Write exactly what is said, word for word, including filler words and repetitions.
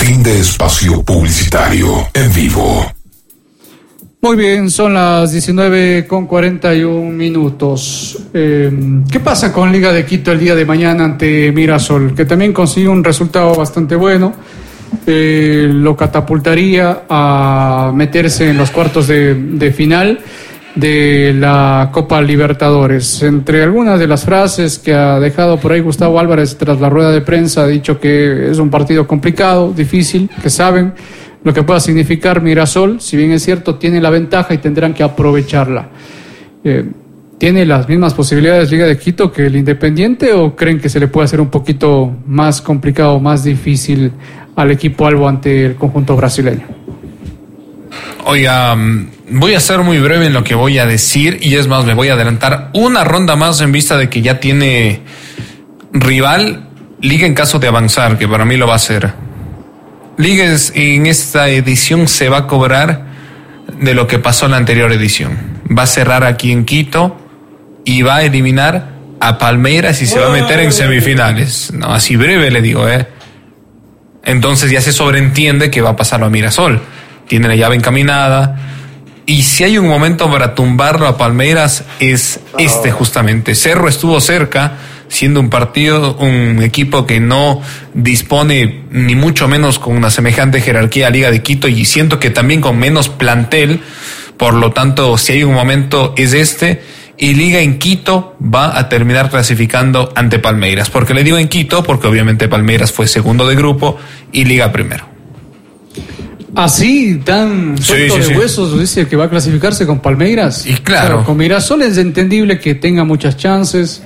Fin de espacio publicitario en vivo. Muy bien, son las diecinueve con cuarenta y un minutos. Eh, ¿Qué pasa con Liga de Quito el día de mañana ante Mirasol? Que también consiguió un resultado bastante bueno. Eh, lo catapultaría a meterse en los cuartos de, de final de la Copa Libertadores. Entre algunas de las frases que ha dejado por ahí Gustavo Álvarez tras la rueda de prensa, ha dicho que es un partido complicado, difícil, que saben lo que pueda significar Mirasol. Si bien es cierto, tiene la ventaja y tendrán que aprovecharla. Eh, ¿Tiene las mismas posibilidades Liga de Quito que el Independiente, o creen que se le puede hacer un poquito más complicado, más difícil al equipo albo ante el conjunto brasileño? Oiga, voy a ser muy breve en lo que voy a decir, y es más, me voy a adelantar una ronda más en vista de que ya tiene rival Liga en caso de avanzar, que para mí lo va a hacer. Liga en esta edición se va a cobrar de lo que pasó en la anterior edición. Va a cerrar aquí en Quito y va a eliminar a Palmeiras y se va a meter en semifinales. No, así breve le digo, ¿eh? Entonces ya se sobreentiende que va a pasarlo a Mirasol. Tiene la llave encaminada. Y si hay un momento para tumbarlo a Palmeiras, es este justamente. Cerro estuvo cerca, siendo un partido, un equipo que no dispone ni mucho menos con una semejante jerarquía a Liga de Quito, y siento que también con menos plantel. Por lo tanto, si hay un momento, es este. Y Liga en Quito va a terminar clasificando ante Palmeiras. ¿Por qué le digo en Quito? Porque obviamente Palmeiras fue segundo de grupo y Liga primero. Así, tan suelto sí, sí, de sí. huesos, dice que va a clasificarse con Palmeiras. Y claro. Con Mirasol es entendible que tenga muchas chances,